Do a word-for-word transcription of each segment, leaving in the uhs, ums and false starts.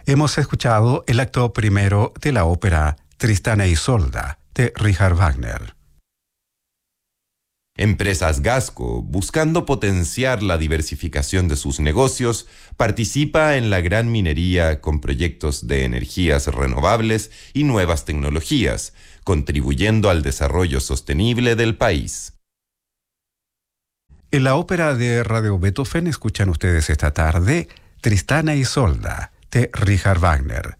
Hemos escuchado el acto primero de la ópera Tristán e Isolda de Richard Wagner. Empresas Gasco, buscando potenciar la diversificación de sus negocios, participa en la gran minería con proyectos de energías renovables y nuevas tecnologías, contribuyendo al desarrollo sostenible del país. En la ópera de Radio Beethoven escuchan ustedes esta tarde Tristán e Isolda de Richard Wagner.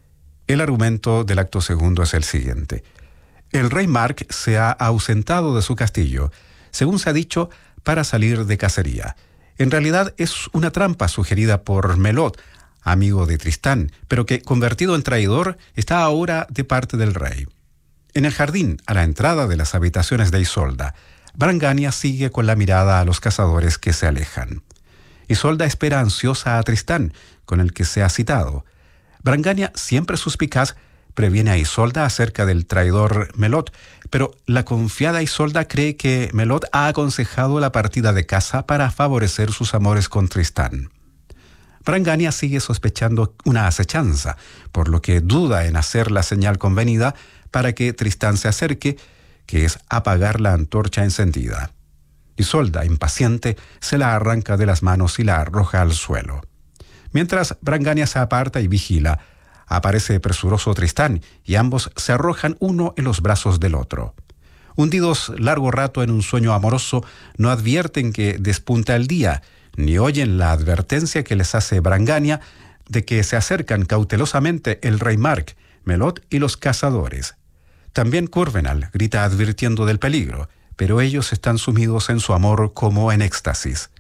El argumento del acto segundo es el siguiente. El rey Mark se ha ausentado de su castillo, según se ha dicho, para salir de cacería. En realidad es una trampa sugerida por Melot, amigo de Tristán, pero que, convertido en traidor, está ahora de parte del rey. En el jardín, a la entrada de las habitaciones de Isolda, Brangania sigue con la mirada a los cazadores que se alejan. Isolda espera ansiosa a Tristán, con el que se ha citado. Brangania, siempre suspicaz, previene a Isolda acerca del traidor Melot, pero la confiada Isolda cree que Melot ha aconsejado la partida de caza para favorecer sus amores con Tristán. Brangania sigue sospechando una acechanza, por lo que duda en hacer la señal convenida para que Tristán se acerque, que es apagar la antorcha encendida. Isolda, impaciente, se la arranca de las manos y la arroja al suelo. Mientras Brangania se aparta y vigila, aparece presuroso Tristán y ambos se arrojan uno en los brazos del otro. Hundidos largo rato en un sueño amoroso, no advierten que despunta el día, ni oyen la advertencia que les hace Brangania de que se acercan cautelosamente el rey Mark, Melot y los cazadores. También Kurvenal grita advirtiendo del peligro, pero ellos están sumidos en su amor como en éxtasis.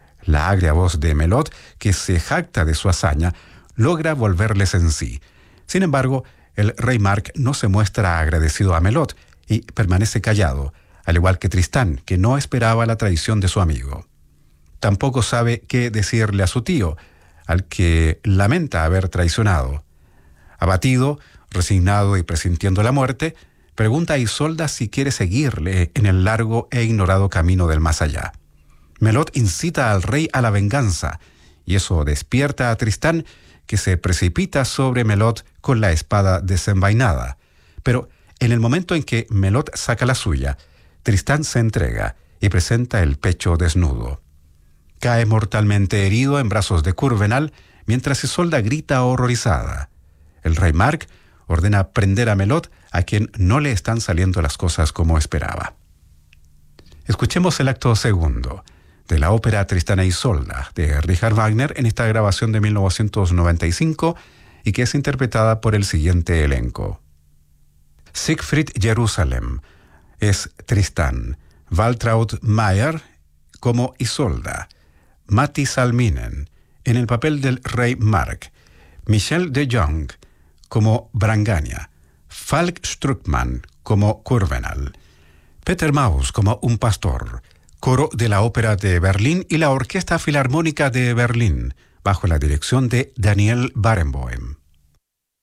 La agria voz de Melot, que se jacta de su hazaña, logra volverles en sí. Sin embargo, el rey Mark no se muestra agradecido a Melot y permanece callado, al igual que Tristán, que no esperaba la traición de su amigo. Tampoco sabe qué decirle a su tío, al que lamenta haber traicionado. Abatido, resignado y presintiendo la muerte, pregunta a Isolda si quiere seguirle en el largo e ignorado camino del más allá. Melot incita al rey a la venganza, y eso despierta a Tristán, que se precipita sobre Melot con la espada desenvainada. Pero en el momento en que Melot saca la suya, Tristán se entrega y presenta el pecho desnudo. Cae mortalmente herido en brazos de Kurvenal, mientras Isolda grita horrorizada. El rey Mark ordena prender a Melot, a quien no le están saliendo las cosas como esperaba. Escuchemos el acto segundo de la ópera Tristán e Isolda de Richard Wagner en esta grabación de mil novecientos noventa y cinco y que es interpretada por el siguiente elenco. Siegfried Jerusalem es Tristán, Waltraud Mayer como Isolda, Matti Salminen en el papel del rey Mark, Michel de Jong como Brangania, Falk Struckmann como Kurvenal, Peter Maus como un pastor, coro de la Ópera de Berlín y la Orquesta Filarmónica de Berlín, bajo la dirección de Daniel Barenboim.